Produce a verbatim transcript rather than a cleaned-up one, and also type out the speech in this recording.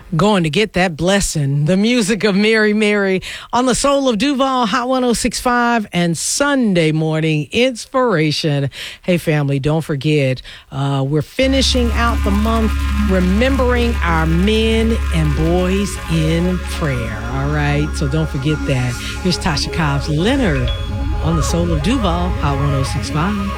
Going to get that blessing. The music of Mary Mary on the Soul of Duval, Hot one oh six point five, and Sunday morning inspiration. Hey, family, don't forget, uh, we're finishing out the month remembering our men and boys in prayer. All right, so don't forget that. Here's Tasha Cobbs Leonard on the Soul of Duval, Hot one oh six point five.